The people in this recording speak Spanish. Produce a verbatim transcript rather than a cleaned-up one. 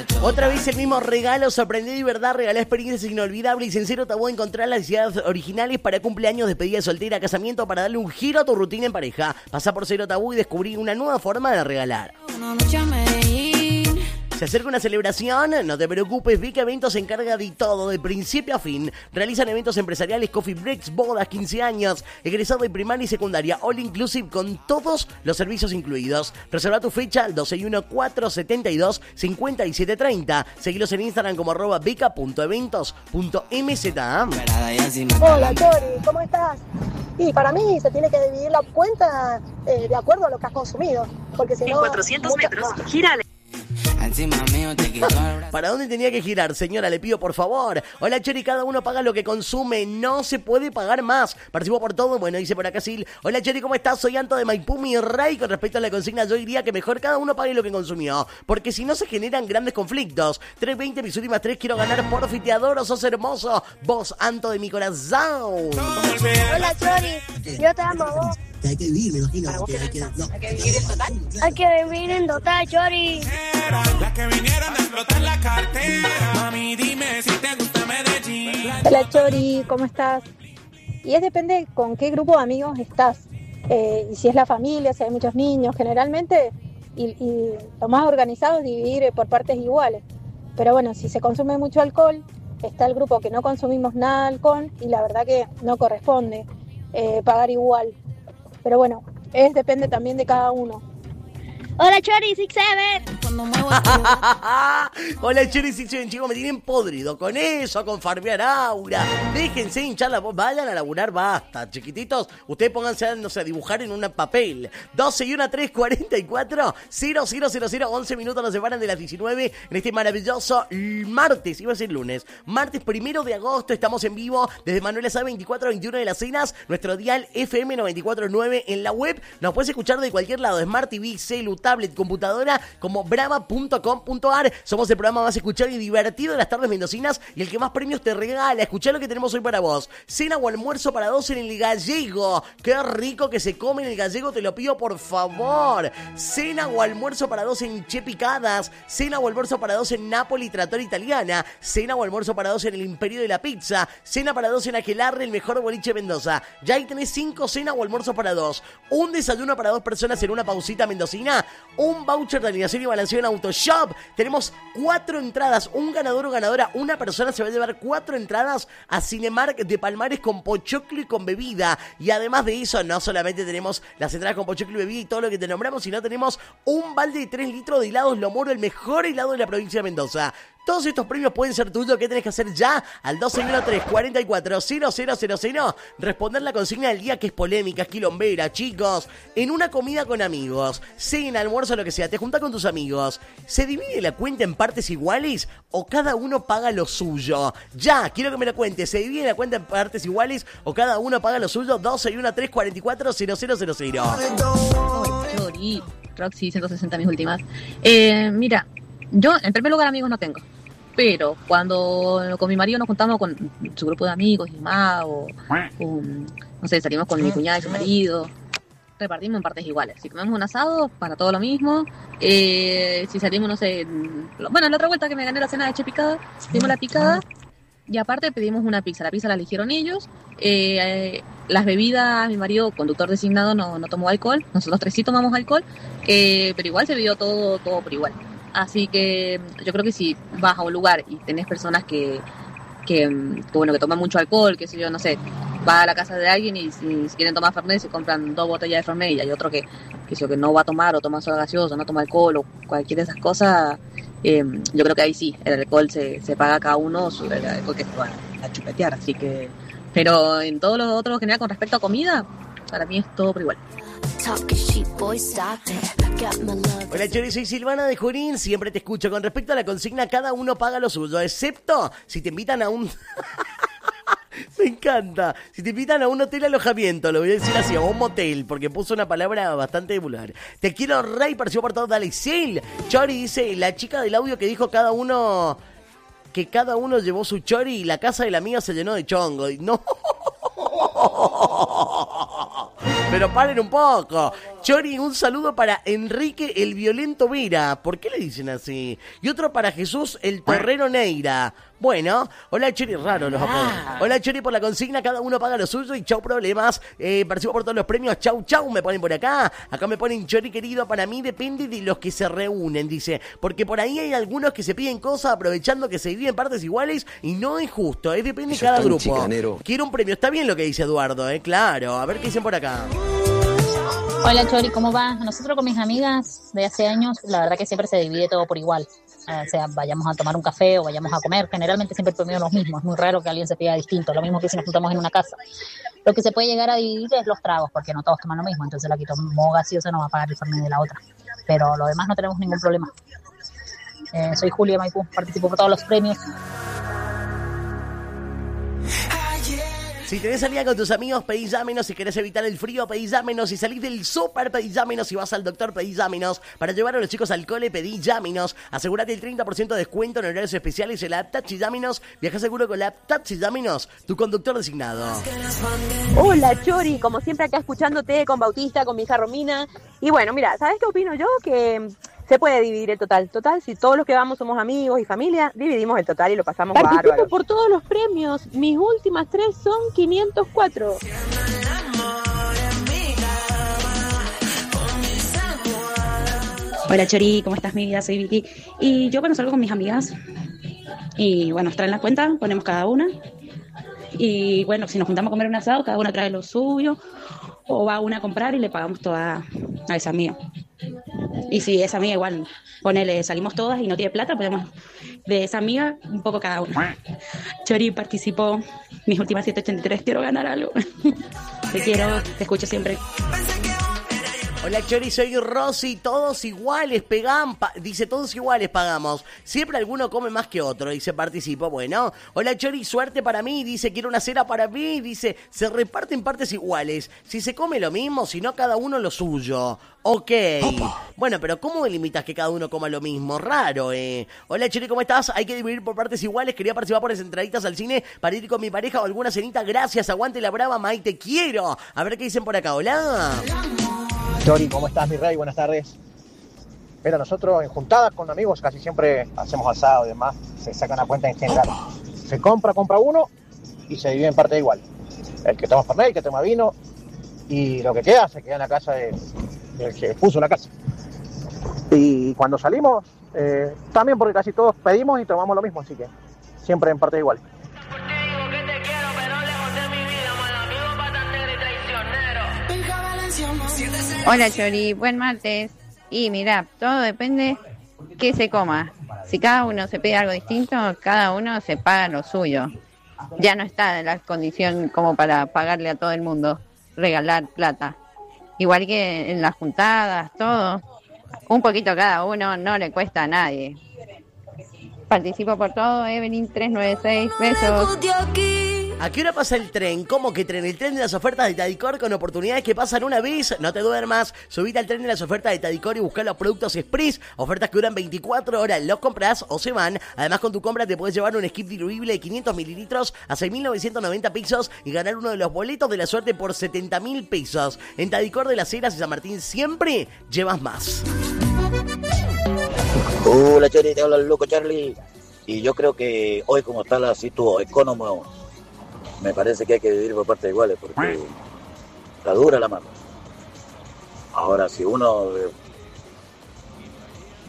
Otra vez el mismo regalo, sorprendido y verdad, regalá experiencias inolvidables y sin cero tabú encontrar las ideas originales para cumpleaños, despedida de soltera, casamiento, para darle un giro a tu rutina en pareja. Pasá por Cero Tabú y descubrí una nueva forma de regalar. Se acerca una celebración, no te preocupes, Vica Eventos se encarga de todo, de principio a fin. Realizan eventos empresariales, coffee breaks, bodas, quince años, egresado de primaria y secundaria, all inclusive con todos los servicios incluidos. Reserva tu fecha al doce uno cuatro siete dos cinco siete tres cero. Seguilos en Instagram como arroba vica punto eventos punto m z. Hola, Chori, ¿cómo estás? Y para mí se tiene que dividir la cuenta eh, de acuerdo a lo que has consumido, porque si no... En cuatrocientos metros, gírale. ¿Para dónde tenía que girar, señora? Le pido por favor. Hola, Chori, cada uno paga lo que consume. No se puede pagar más. Participo por todo. Bueno, dice por acá Sil. Hola, Chori, ¿cómo estás? Soy Anto de Maipú, mi rey. Con respecto a la consigna, yo diría que mejor cada uno pague lo que consumió, porque si no se generan grandes conflictos. tres veinte, mis últimas tres. Quiero ganar por te adoro, sos hermoso. Vos, Anto de mi corazón. Hola, Chori. Yo te amo a vos. Hay que vivir, me imagino. Que hay, que, no. Hay que vivir en total. Hay que vivir en total, Chori. Las que vinieron a explotar la cartera. Mami, dime si te gusta Medellín. Hola, Chori, ¿cómo estás? Y es depende con qué grupo de amigos estás. Eh, y si es la familia, si hay muchos niños, generalmente, y, y lo más organizado es dividir por partes iguales. Pero bueno, si se consume mucho alcohol, está el grupo que no consumimos nada de alcohol y la verdad que no corresponde eh, pagar igual. Pero bueno, es depende también de cada uno. Hola, Chori, Six Seven. Hola, Chori, Six Seven, chicos, me tienen podrido con eso, con farbear aura. Déjense hinchar la voz, vayan a laburar, basta, chiquititos. Ustedes pónganse, no sé, a dibujar en un papel. doce y una, tres, cuarenta y cuatro, cero, cero, cero, cero, once minutos nos separan de las diecinueve en este maravilloso martes, iba a ser lunes. Martes primero de agosto, estamos en vivo desde Manuela Sá veinticuatro veintiuno de las Cenas, nuestro dial F M noventa y cuatro nueve en la web. Nos puedes escuchar de cualquier lado, Smart T V, celu, tablet, computadora, como brava punto com punto a r. Somos el programa más escuchado y divertido de las tardes mendocinas y el que más premios te regala. Escuchá lo que tenemos hoy para vos. Cena o almuerzo para dos en el Gallego. Qué rico que se come en el Gallego, te lo pido por favor. Cena o almuerzo para dos en Che Picadas. Cena o almuerzo para dos en Napoli, Trattoria Italiana. Cena o almuerzo para dos en el Imperio de la Pizza. Cena para dos en Aquelarre, el mejor boliche de Mendoza. Ya ahí tenés cinco cena o almuerzo para dos. Un desayuno para dos personas en una pausita mendocina. Un voucher de alineación y balanceo en Autoshop. Tenemos cuatro entradas. Un ganador o ganadora. Una persona se va a llevar cuatro entradas a Cinemark de Palmares con pochoclo y con bebida. Y además de eso, no solamente tenemos las entradas con pochoclo y bebida y todo lo que te nombramos, sino tenemos un balde de tres litros de helados Lo Moro, el mejor helado de la provincia de Mendoza. Todos estos premios pueden ser tuyos. ¿Qué tenés que hacer ya? Al doce uno tres, cuarenta y cuatro, cero cero cero cero. Responder la consigna del día, que es polémica, es quilombera, chicos. En una comida con amigos, cena, almuerzo, lo que sea, te juntás con tus amigos. ¿Se divide la cuenta en partes iguales o cada uno paga lo suyo? Ya, quiero que me lo cuentes. ¿Se divide la cuenta en partes iguales o cada uno paga lo suyo? doce uno tres, cuarenta y cuatro, cero cero cero cero. Hola, Chori, Roxy ciento sesenta, mis últimas. Eh, mira, yo en primer lugar amigos no tengo. Pero cuando con mi marido nos juntamos con su grupo de amigos y más, o, o no sé, salimos con mi cuñada y su marido, repartimos en partes iguales. Si comemos un asado, para todo lo mismo. Eh, si salimos, no sé, bueno, la otra vuelta que me gané la cena de Che Picada, pedimos la picada y aparte pedimos una pizza. La pizza la eligieron ellos. Eh, eh, las bebidas, mi marido, conductor designado, no, no tomó alcohol. Nosotros tres sí tomamos alcohol, eh, pero igual se bebió todo, todo por igual. Así que yo creo que si vas a un lugar y tenés personas que, que, que bueno, que toman mucho alcohol, que sé yo, no sé, vas a la casa de alguien y si, si quieren tomar Fernet se compran dos botellas de Fernet y hay otro que, que, sé yo, que no va a tomar o toma soda gaseosa, no toma alcohol o cualquiera de esas cosas, eh, yo creo que ahí sí, el alcohol se, se paga cada uno sobre el alcohol que se va a chupetear, así que... Pero en todo lo otro general con respecto a comida, para mí es todo por igual. Hola, Chori, soy Silvana de Junín, siempre te escucho. Con respecto a la consigna, cada uno paga lo suyo, excepto si te invitan a un... Me encanta. Si te invitan a un hotel alojamiento, lo voy a decir así, o un motel, porque puso una palabra bastante vulgar. Te quiero, Rey, pareció por todo, dale, Sil. Chori dice, la chica del audio que dijo cada uno... que cada uno llevó su chori y la casa de la amiga se llenó de chongo. Y no... Pero paren un poco. Chori, un saludo para Enrique el Violento Vera. ¿Por qué le dicen así? Y otro para Jesús el Torrero Neira. Bueno, hola Chori, raro los apodos. Hola Chori por la consigna, cada uno paga lo suyo y chau problemas. Eh, participo por todos los premios, chau chau, me ponen por acá. Acá me ponen Chori querido, para mí depende de los que se reúnen, dice. Porque por ahí hay algunos que se piden cosas aprovechando que se dividen partes iguales y no es justo, eh, depende de cada grupo. Chicanero. Quiero un premio, está bien lo que dice Eduardo, eh, claro. A ver qué dicen por acá. Hola Chori, ¿cómo va? Nosotros con mis amigas de hace años, la verdad que siempre se divide todo por igual. O sea, vayamos a tomar un café o vayamos a comer, generalmente siempre comemos los mismos, es muy raro que alguien se pida distinto, lo mismo que si nos juntamos en una casa. Lo que se puede llegar a dividir es los tragos, porque no todos toman lo mismo, entonces la que tomó gaseosa no va a pagar el fernet de la otra, pero lo demás no tenemos ningún problema. Eh, soy Julia Maipú, participo por todos los premios. Si tenés salida con tus amigos, pedís Dámenos. Si querés evitar el frío, pedís Dámenos. Si salís del súper, pedís Dámenos. Si vas al doctor, pedís Dámenos. Para llevar a los chicos al cole, pedís Dámenos. Asegúrate el treinta por ciento de descuento en horarios especiales en la app Taxi Dámenos. Viaja seguro con la app Taxi Dámenos, tu conductor designado. Hola Chori, como siempre acá escuchándote con Bautista, con mi hija Romina. Y bueno, mira, ¿sabes qué opino yo? Que se puede dividir el total. Total, si todos los que vamos somos amigos y familia, dividimos el total y lo pasamos bárbaro. Participo por todos los premios. Mis últimas tres son quinientos cuatro. Hola Chori, ¿cómo estás mi vida? Soy Vicky. Y yo cuando salgo con mis amigas, y bueno, nos traen la cuenta, ponemos cada una. Y bueno, si nos juntamos a comer un asado, cada una trae lo suyo. O va una a comprar y le pagamos toda a esa amiga. Y si esa amiga igual, ponele, salimos todas y no tiene plata, podemos de esa amiga un poco cada una. Chori participó, mis últimas siete ochenta y tres, quiero ganar algo. Te quiero, te escucho siempre. Hola Chori, soy Rosy, todos iguales pegan, pa- dice todos iguales pagamos, siempre alguno come más que otro, dice participo, bueno. Hola Chori, suerte para mí, dice quiero una cena para mí, dice se reparten partes iguales, si se come lo mismo, si no cada uno lo suyo. Ok, Opa. Bueno, pero ¿cómo delimitas que cada uno coma lo mismo? Raro, eh. Hola Chori, ¿cómo estás? Hay que dividir por partes iguales, quería participar por las entraditas al cine para ir con mi pareja o alguna cenita, gracias, aguante la brava, May, te quiero. A ver qué dicen por acá, hola. Chori, ¿cómo estás, mi rey? Buenas tardes. Mira, nosotros en juntadas con amigos casi siempre hacemos asado y demás, se sacan a cuenta en general. Se compra, compra uno y se divide en parte igual. El que toma fernet, el que toma vino y lo que queda se queda en la casa de, del que puso la casa. Y cuando salimos, eh, también porque casi todos pedimos y tomamos lo mismo, así que siempre en parte igual. Hola Chori, buen martes. Y mira, todo depende qué se coma. Si cada uno se pide algo distinto, cada uno se paga lo suyo. Ya no está en la condición como para pagarle a todo el mundo, regalar plata. Igual que en las juntadas, todo. Un poquito cada uno, no le cuesta a nadie. Participo por todo, Evelyn tres nueve seis, besos. ¿A qué hora pasa el tren? ¿Cómo que tren? El tren de las ofertas de Tadicor con oportunidades que pasan una vez. No te duermas. Subite al tren de las ofertas de Tadicor y busca los productos Express. Ofertas que duran veinticuatro horas. Los compras o se van. Además, con tu compra te puedes llevar un skip diluible de quinientos mililitros a seis mil novecientos noventa pesos y ganar uno de los boletos de la suerte por setenta mil pesos. En Tadicor de las Heras y San Martín siempre llevas más. Hola, Chori, te habla el loco Charlie. Y yo creo que hoy, como está la situación económica, me parece que hay que dividir por partes iguales porque está dura la mano. Ahora, si uno